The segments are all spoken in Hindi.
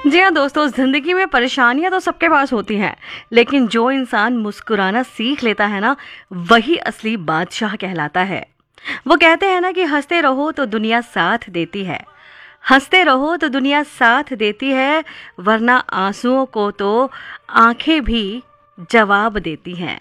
जी हाँ दोस्तों, ज़िंदगी में परेशानियाँ तो सबके पास होती हैं, लेकिन जो इंसान मुस्कुराना सीख लेता है ना, वही असली बादशाह कहलाता है। वो कहते हैं ना कि हंसते रहो तो दुनिया साथ देती है, हंसते रहो तो दुनिया साथ देती है, वरना आंसुओं को तो आंखें भी जवाब देती हैं।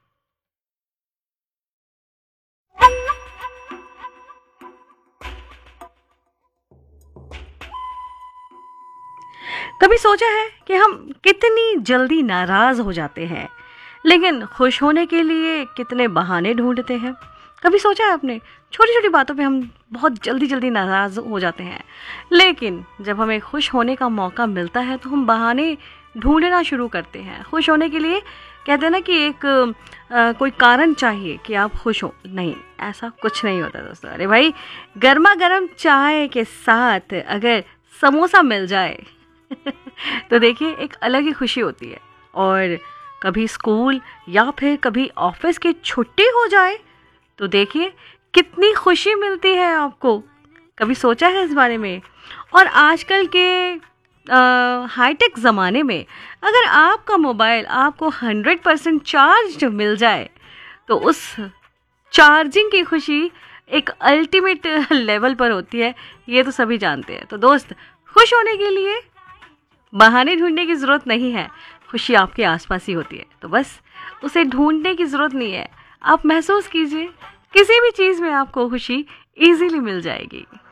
कभी सोचा है कि हम कितनी जल्दी नाराज हो जाते हैं, लेकिन खुश होने के लिए कितने बहाने ढूंढते हैं। कभी सोचा है आपने, छोटी छोटी बातों पे हम बहुत जल्दी जल्दी नाराज हो जाते हैं, लेकिन जब हमें खुश होने का मौका मिलता है तो हम बहाने ढूंढना शुरू करते हैं खुश होने के लिए। कहते हैं ना कि एक कोई कारण चाहिए कि आप खुश हो। नहीं, ऐसा कुछ नहीं होता दोस्तों। अरे भाई, गर्मा गर्म चाय के साथ अगर समोसा मिल जाए तो देखिए एक अलग ही खुशी होती है। और कभी स्कूल या फिर कभी ऑफिस की छुट्टी हो जाए तो देखिए कितनी खुशी मिलती है आपको। कभी सोचा है इस बारे में? और आजकल के हाईटेक ज़माने में अगर आपका मोबाइल आपको 100% चार्ज मिल जाए तो उस चार्जिंग की खुशी एक अल्टीमेट लेवल पर होती है। ये तो सभी जानते हैं। तो दोस्त, खुश होने के लिए बहाने ढूंढने की ज़रूरत नहीं है, खुशी आपके आसपास ही होती है। तो बस उसे ढूंढने की ज़रूरत नहीं है, आप महसूस कीजिए, किसी भी चीज़ में आपको खुशी इजीली मिल जाएगी।